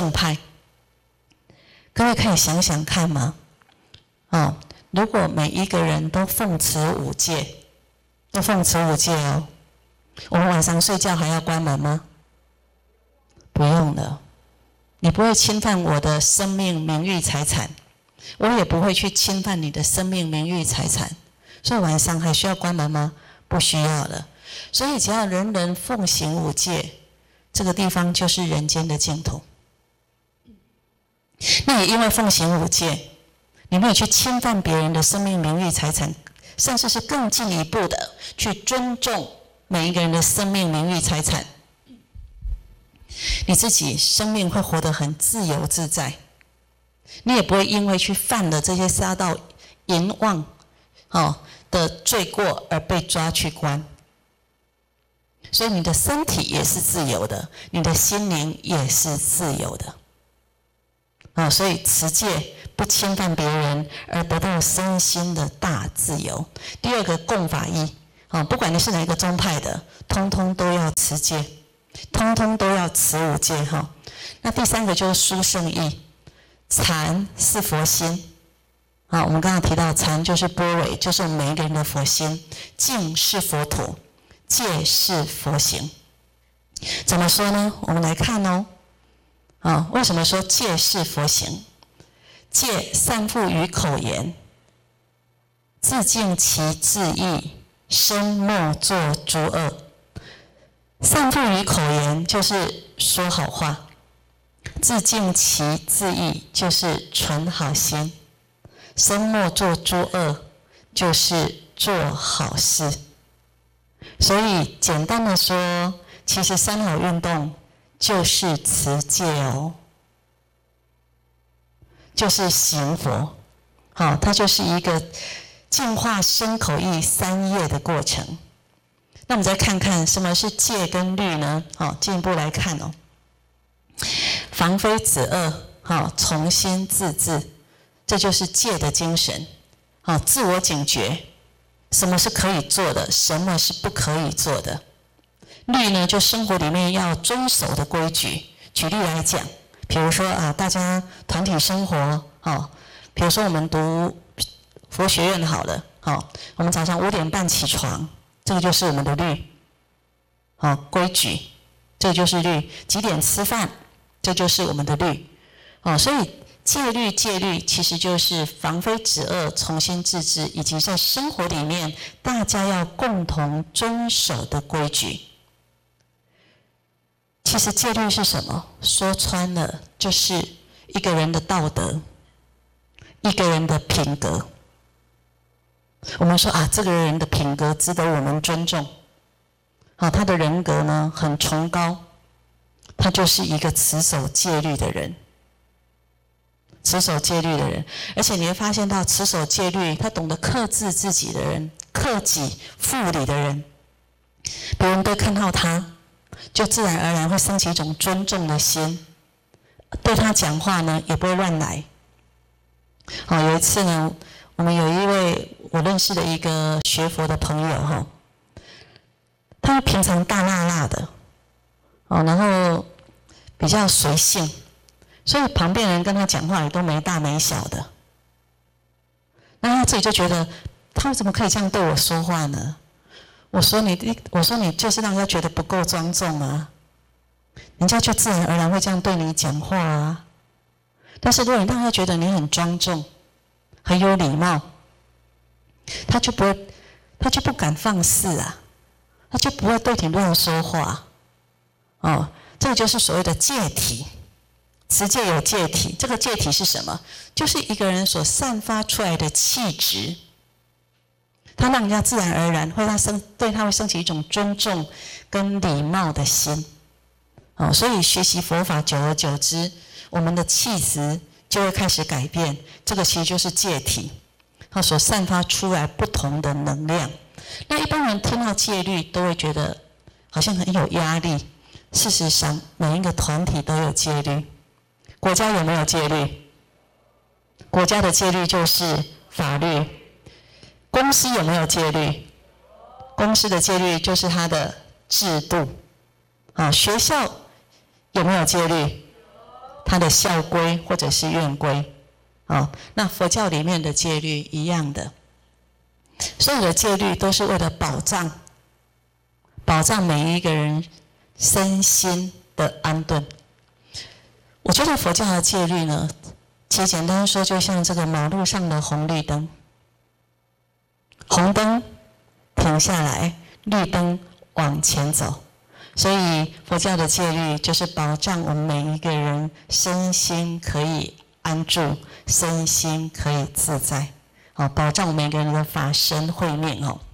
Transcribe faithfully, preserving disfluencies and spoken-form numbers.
正派。各位可以想想看吗？哦，如果每一个人都奉持五戒，都奉持五戒哦，我们晚上睡觉还要关门吗？不用了。你不会侵犯我的生命、名誉、财产，我也不会去侵犯你的生命、名誉、财产，所以晚上还需要关门吗？不需要了。所以只要人人奉行五戒，这个地方就是人间的净土。那也因为奉行五戒，你没有去侵犯别人的生命、名誉、财产，甚至是更进一步的去尊重每一个人的生命、名誉、财产，你自己生命会活得很自由自在，你也不会因为去犯了这些杀盗淫妄、哦、的罪过而被抓去关。所以你的身体也是自由的，你的心灵也是自由的。哦、所以持戒不侵犯别人，而得到身心的大自由。第二个共法义、哦、不管你是哪一个宗派的，通通都要持戒，通通都要持五戒、哦、那第三个就是殊胜义。禅是佛心、哦、我们刚刚提到禅就是般若，就是我们每一个人的佛心。净是佛土，戒是佛行。怎么说呢？我们来看哦。哦、为什么说戒是佛行？戒善付于口言，自净其志意，身莫作诸恶。善付于口言就是说好话，自净其志意就是存好心，身莫作诸恶就是做好事。所以简单的说，其实三好运动就是持戒哦，就是行佛。好、哦，它就是一个净化身口意三业的过程。那我们再看看什么是戒跟律呢？好、哦，进一步来看哦。防非止恶，好、哦，从心自治，这就是戒的精神。好、哦，自我警觉，什么是可以做的，什么是不可以做的。律呢，就生活里面要遵守的规矩。举例来讲，比如说啊，大家团体生活，哦，比如说我们读佛学院好了，哦，我们早上五点半起床，这个就是我们的律，哦，规矩，这个就是律。几点吃饭，这就是我们的律，哦，所以戒律戒律其实就是防非止恶、从心自治，以及在生活里面大家要共同遵守的规矩。其实戒律是什么？说穿了，就是一个人的道德，一个人的品格。我们说啊，这个人的品格值得我们尊重，啊，他的人格呢很崇高，他就是一个持守戒律的人，持守戒律的人。而且你会发现到，持守戒律，他懂得克制自己的人，克己复礼的人，别人都看到他，就自然而然会升起一种尊重的心，对他讲话呢也不会乱来。好、哦，有一次呢，我们有一位我认识的一个学佛的朋友哈、哦，他平常大辣辣的，哦，然后比较随性，所以旁边人跟他讲话也都没大没小的。那他自己就觉得，他怎么可以这样对我说话呢？我说你，我说你就是让人家觉得不够庄重啊，人家就自然而然会这样对你讲话啊。但是如果你让人家觉得你很庄重、很有礼貌，他就不会，他就不敢放肆啊，他就不会对你乱说话。哦，这个就是所谓的戒体。持戒有戒体，这个戒体是什么？就是一个人所散发出来的气质。他让人家自然而然会让生对他会升起一种尊重跟礼貌的心，哦，所以学习佛法久而久之，我们的气质就会开始改变。这个其实就是戒体，它所散发出来不同的能量。那一般人听到戒律都会觉得好像很有压力。事实上，每一个团体都有戒律。国家有没有戒律？国家的戒律就是法律。公司有没有戒律？公司的戒律就是它的制度。啊，学校有没有戒律？ 它的校规或者是院规。哦，那佛教里面的戒律一样的，所有的戒律都是为了保障，保障每一个人身心的安顿。我觉得佛教的戒律呢，其实简单说，就像这个马路上的红绿灯，红灯停下来，绿灯往前走。所以佛教的戒律就是保障我们每一个人身心可以安住，身心可以自在，好，保障我们每个人的法身慧命哦。